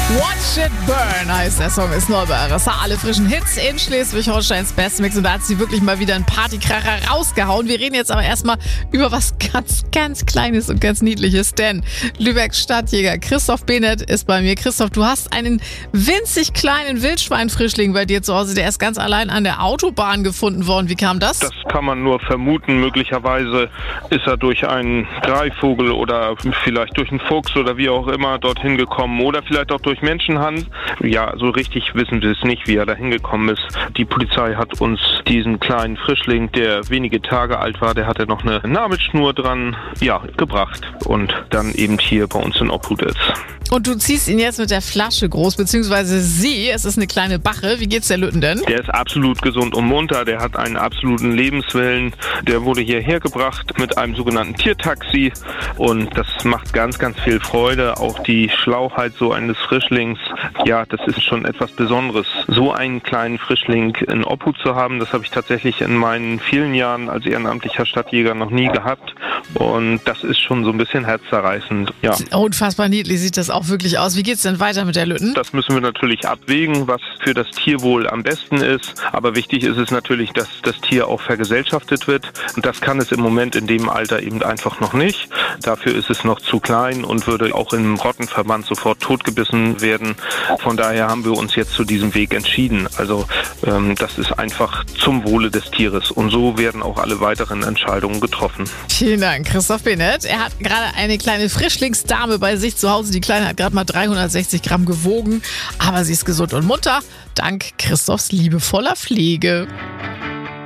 Watch It Burn heißt der Song, ist neu bei RSA. Alle frischen Hits in Schleswig-Holsteins Bestmix und da hat sie wirklich mal wieder einen Partykracher rausgehauen. Wir reden jetzt aber erstmal über was ganz, ganz Kleines und ganz Niedliches, denn Lübecks Stadtjäger Christoph Behnert ist bei mir. Christoph, du hast einen winzig kleinen Wildschweinfrischling bei dir zu Hause, der ist ganz allein an der Autobahn gefunden worden. Wie kam das? Das kann man nur vermuten. Möglicherweise ist er durch einen Greifvogel oder vielleicht durch einen Fuchs oder wie auch immer dorthin gekommen oder vielleicht auch durch Menschenhand. Ja, so richtig wissen wir es nicht, wie er da hingekommen ist. Die Polizei hat uns diesen kleinen Frischling, der wenige Tage alt war, der hatte noch eine Nabelschnur dran, gebracht und dann eben hier bei uns in Obhut ist. Und du ziehst ihn jetzt mit der Flasche groß, beziehungsweise sie, es ist eine kleine Bache. Wie geht's der Lütten denn? Der ist absolut gesund und munter, der hat einen absoluten Lebenswillen. Der wurde hierher gebracht mit einem sogenannten Tiertaxi und das macht ganz, ganz viel Freude. Auch die Schlauheit so eines Frischlings, ja, das ist schon etwas Besonderes. So einen kleinen Frischling in Obhut zu haben, das habe ich tatsächlich in meinen vielen Jahren als ehrenamtlicher Stadtjäger noch nie gehabt. Und das ist schon so ein bisschen herzzerreißend. Ja. Unfassbar niedlich sieht das auch wirklich aus. Wie geht's denn weiter mit der Lütten? Das müssen wir natürlich abwägen, was für das Tierwohl am besten ist. Aber wichtig ist es natürlich, dass das Tier auch vergesellschaftet wird. Und das kann es im Moment in dem Alter eben einfach noch nicht. Dafür ist es noch zu klein und würde auch im Rottenverband sofort totgebissen werden. Von daher haben wir uns jetzt zu diesem Weg entschieden. Also das ist einfach zum Wohle des Tieres. Und so werden auch alle weiteren Entscheidungen getroffen. Vielen Dank, Christoph Behnert. Er hat gerade eine kleine Frischlingsdame bei sich zu Hause. Die Kleine hat gerade mal 360 Gramm gewogen, aber sie ist gesund und munter, dank Christophs liebevoller Pflege.